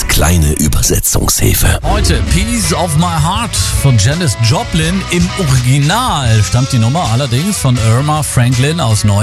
kleine Übersetzungshilfe. Heute Piece of My Heart von Janis Joplin. Im Original stammt die Nummer allerdings von Irma Franklin aus